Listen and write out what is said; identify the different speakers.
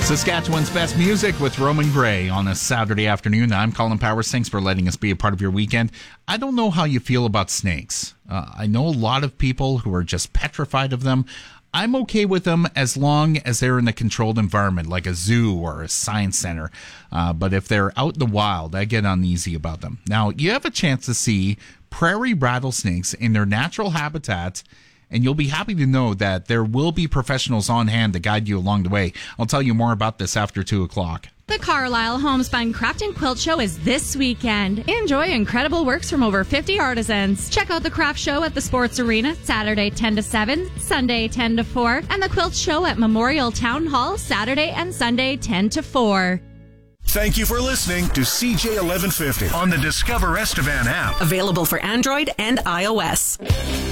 Speaker 1: Saskatchewan's best music with Roman Gray on a Saturday afternoon. I'm Colin Powers. Thanks for letting us be a part of your weekend. I don't know how you feel about snakes. I know a lot of people who are just petrified of them. I'm okay with them as long as they're in a controlled environment like a zoo or a science center. But if they're out in the wild, I get uneasy about them. Now, you have a chance to see prairie rattlesnakes in their natural habitat, and you'll be happy to know that there will be professionals on hand to guide you along the way. I'll tell you more about this after 2 o'clock.
Speaker 2: The Carlisle Homespun Craft and Quilt Show is this weekend. Enjoy incredible works from over 50 artisans. Check out the craft show at the Sports Arena, Saturday 10 to 7, Sunday 10 to 4, and the Quilt Show at Memorial Town Hall, Saturday and Sunday 10 to 4.
Speaker 3: Thank you for listening to CJ 1150 on the Discover Estevan app.
Speaker 4: Available for Android and iOS.